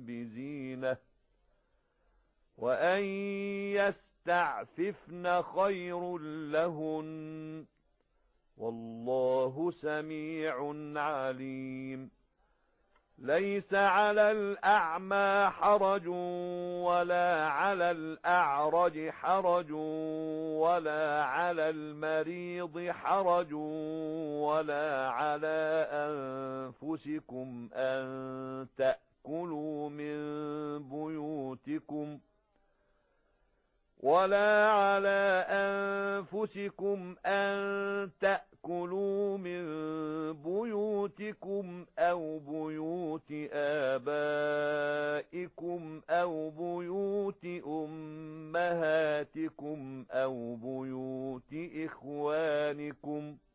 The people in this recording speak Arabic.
بزينة وأن يستعففن خير لهن والله سميع عليم ليس على الأعمى حرج ولا على الأعرج حرج ولا على المريض حرج ولا على أنفسكم أن تأكلوا من بيوتكم أو بيوت آبائكم أو بيوت أمهاتكم أو بيوت إخوانكم